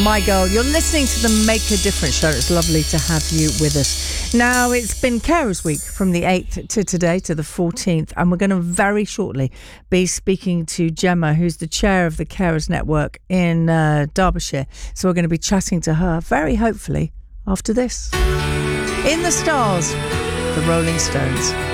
My girl, you're listening to the Make a Difference show. It's lovely to have you with us. Now, it's been Carers Week from the 8th to today, to the 14th, and we're going to very shortly be speaking to Gemma, who's the chair of the Carers Network in Derbyshire. So we're going to be chatting to her, very hopefully, after this. In the Stars, the Rolling Stones.